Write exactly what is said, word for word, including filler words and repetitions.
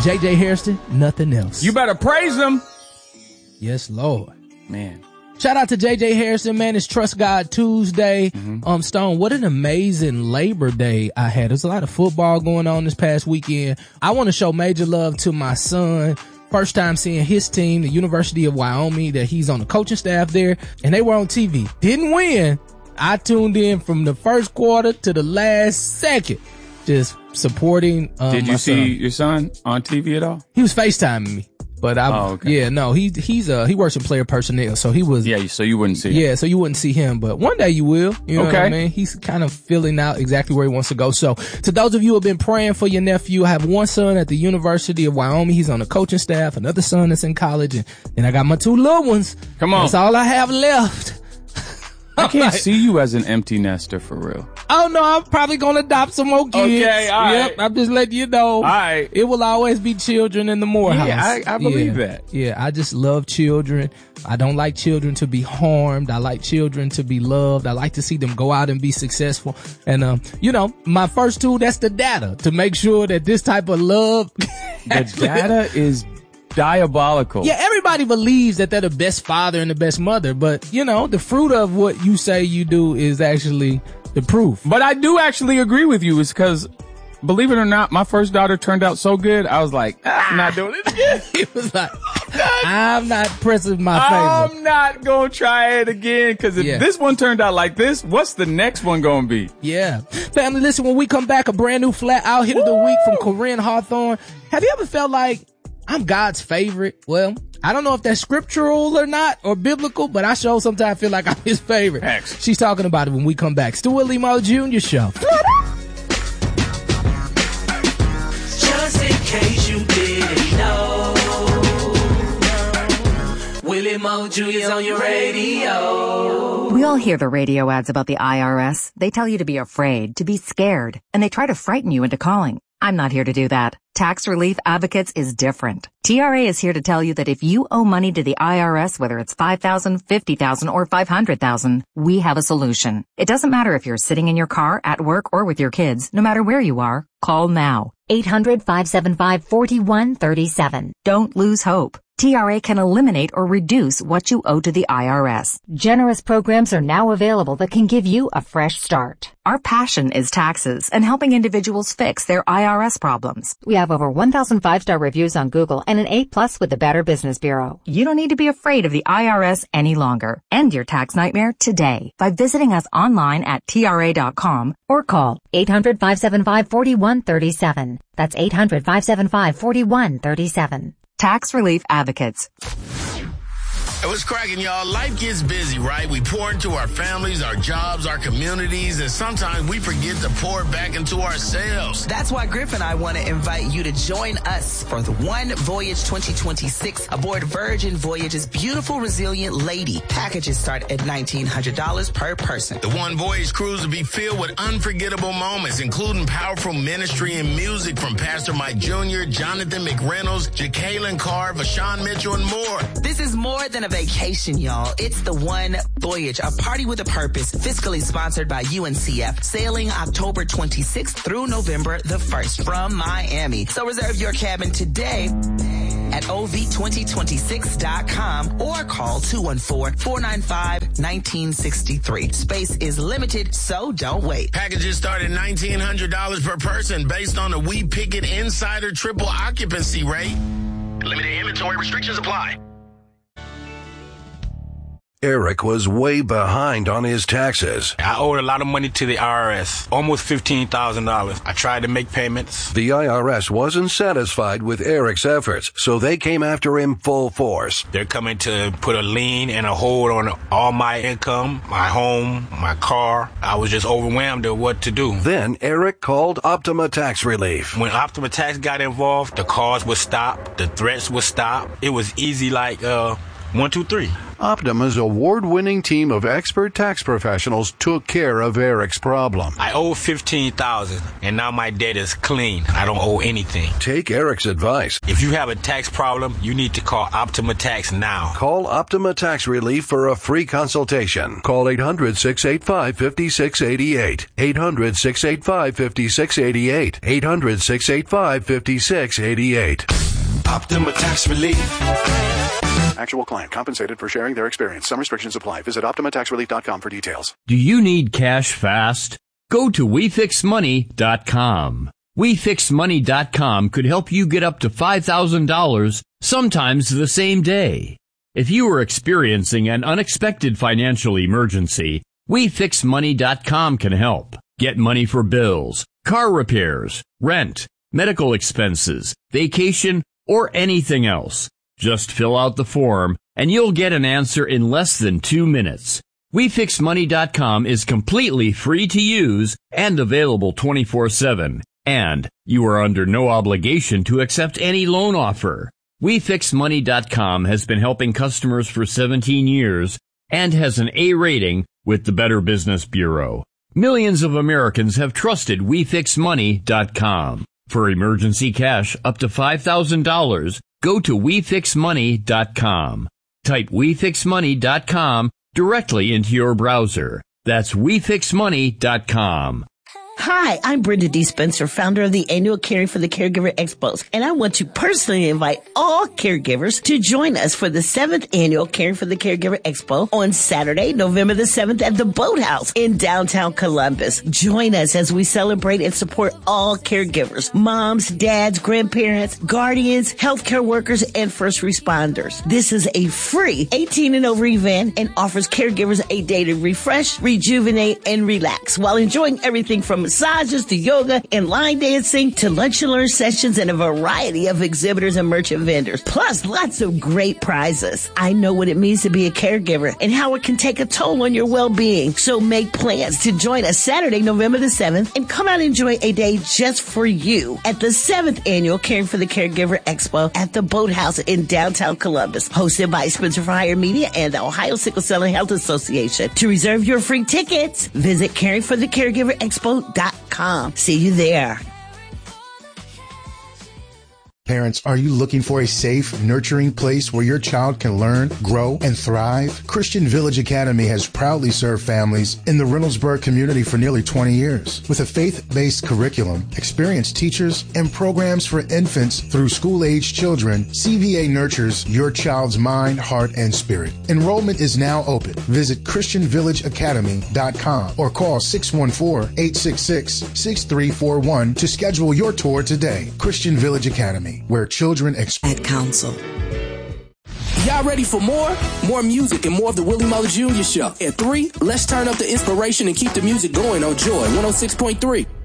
J J Hairston, nothing else. You better praise him. Yes, Lord. Man. Shout out to J J Hairston, man. It's Trust God Tuesday. Mm-hmm. Um, Stone, what an amazing Labor Day I had. There's a lot of football going on this past weekend. I want to show major love to my son. First time seeing his team, the University of Wyoming, that he's on the coaching staff there, and they were on T V. Didn't win. I tuned in from the first quarter to the last second, just supporting. Um, Did you my see son. your son on T V at all? He was FaceTiming me. But I, oh, okay. yeah, no, he, he's, uh, he works in player personnel. So he was, yeah, so you wouldn't see him. Yeah, so you wouldn't see him, but one day you will. You know okay. what I mean? He's kind of filling out exactly where he wants to go. So to those of you who have been praying for your nephew, I have one son at the University of Wyoming. He's on the coaching staff, another son that's in college, and then I got my two little ones. Come on. That's all I have left. I can't see you as an empty nester for real. Oh no, I'm probably gonna adopt some more kids. Okay, all yep, right. I'm just letting you know. All right. It will always be children in the Morehouse. Yeah, I, I believe yeah. that. Yeah, I just love children. I don't like children to be harmed. I like children to be loved. I like to see them go out and be successful. And, um, you know, my first tool, that's the data to make sure that this type of love. The data is diabolical. Yeah, everybody believes that they're the best father and the best mother, but you know, the fruit of what you say you do is actually the proof. But I do actually agree with you. It's because, believe it or not, my first daughter turned out so good. I was like, ah, I'm not doing it again. It was like, I'm not pressing my favor. I'm not going to try it again, because if yeah. this one turned out like this, what's the next one going to be? Yeah. Family, listen, when we come back, a brand new flat out hit of the week from Corinne Hawthorne. Have you ever felt like I'm God's favorite? Well, I don't know if that's scriptural or not, or biblical, but I sure sometimes feel like I'm his favorite. X. She's talking about it when we come back. Stuart Limo Junior Show. Just in case you didn't know, Willie Mo Junior's on your radio. We all hear the radio ads about the I R S. They tell you to be afraid, to be scared, and they try to frighten you into calling. I'm not here to do that. Tax Relief Advocates is different. T R A is here to tell you that if you owe money to the I R S, whether it's five thousand dollars, fifty thousand dollars, or five hundred thousand dollars, we have a solution. It doesn't matter if you're sitting in your car, at work, or with your kids. No matter where you are, call now. eight hundred, five seven five, four one three seven. Don't lose hope. T R A can eliminate or reduce what you owe to the I R S. Generous programs are now available that can give you a fresh start. Our passion is taxes and helping individuals fix their I R S problems. We have over one thousand five-star reviews on Google and an A plus with the Better Business Bureau. You don't need to be afraid of the I R S any longer. End your tax nightmare today by visiting us online at T R A dot com or call eight hundred, five seven five, four one three seven. That's eight hundred, five seven five, four one three seven. Tax Relief Advocates. Hey, what's cracking, y'all? Life gets busy, right? We pour into our families, our jobs, our communities, and sometimes we forget to pour it back into ourselves. That's why Griff and I want to invite you to join us for the One Voyage twenty twenty-six aboard Virgin Voyage's beautiful, resilient lady. Packages start at nineteen hundred dollars per person. The One Voyage cruise will be filled with unforgettable moments, including powerful ministry and music from Pastor Mike Junior, Jonathan McReynolds, Jacqueline Carr, Vashawn Mitchell, and more. This is more than a vacation, y'all. It's the One Voyage, a party with a purpose, fiscally sponsored by U N C F, sailing October twenty-sixth through November the first from Miami. So reserve your cabin today at O V twenty twenty-six dot com or call two one four, four nine five, one nine six three. Space is limited, so don't wait. Packages start at nineteen hundred dollars per person based on a We Pick It Insider triple occupancy rate. Limited inventory restrictions apply. Eric was way behind on his taxes. I owed a lot of money to the I R S, almost fifteen thousand dollars. I tried to make payments. The I R S wasn't satisfied with Eric's efforts, so they came after him full force. They're coming to put a lien and a hold on all my income, my home, my car. I was just overwhelmed at what to do. Then Eric called Optima Tax Relief. When Optima Tax got involved, the calls would stop, the threats would stop. It was easy like, uh, One, two, three. Optima's award-winning team of expert tax professionals took care of Eric's problem. I owe fifteen thousand dollars, and now my debt is clean. I don't owe anything. Take Eric's advice. If you have a tax problem, you need to call Optima Tax now. Call Optima Tax Relief for a free consultation. Call eight hundred, six eight five, five six eight eight. eight hundred, six eight five, five six eight eight. eight hundred, six eight five, five six eight eight. Optima Tax Relief. Actual client compensated for sharing their experience. Some restrictions apply. Visit Optima Tax Relief dot com for details. Do you need cash fast? Go to we fix money dot com. we fix money dot com could help you get up to five thousand dollars, sometimes the same day. If you are experiencing an unexpected financial emergency, we fix money dot com can help. Get money for bills, car repairs, rent, medical expenses, vacation, or anything else. Just fill out the form, and you'll get an answer in less than two minutes. we fix money dot com is completely free to use and available twenty-four seven. And you are under no obligation to accept any loan offer. we fix money dot com has been helping customers for seventeen years and has an A rating with the Better Business Bureau. Millions of Americans have trusted we fix money dot com. For emergency cash up to five thousand dollars, go to we fix money dot com. Type we fix money dot com directly into your browser. That's we fix money dot com. Hi, I'm Brenda D. Spencer, founder of the annual Caring for the Caregiver Expos, and I want to personally invite all caregivers to join us for the seventh annual Caring for the Caregiver Expo on Saturday, November the seventh at the Boathouse in downtown Columbus. Join us as we celebrate and support all caregivers, moms, dads, grandparents, guardians, healthcare workers, and first responders. This is a free eighteen and over event and offers caregivers a day to refresh, rejuvenate, and relax while enjoying everything from massages to yoga and line dancing to lunch and learn sessions and a variety of exhibitors and merchant vendors. Plus, lots of great prizes. I know what it means to be a caregiver and how it can take a toll on your well-being. So make plans to join us Saturday, November the seventh, and come out and enjoy a day just for you at the seventh annual Caring for the Caregiver Expo at the Boathouse in downtown Columbus, hosted by Spencer for Hire Media and the Ohio Sickle Cell and Health Association. To reserve your free tickets, visit caring for the caregiver expo dot com. See you there. Parents, are you looking for a safe, nurturing place where your child can learn, grow, and thrive? Christian Village Academy has proudly served families in the Reynoldsburg community for nearly twenty years. With a faith-based curriculum, experienced teachers, and programs for infants through school-age children, C V A nurtures your child's mind, heart, and spirit. Enrollment is now open. Visit christian village academy dot com or call six one four, eight six six, six three four one to schedule your tour today. Christian Village Academy, where children expect counsel. Y'all ready for more? More music and more of the Willie Muller Junior Show. At three, let's turn up the inspiration and keep the music going on Joy one oh six point three.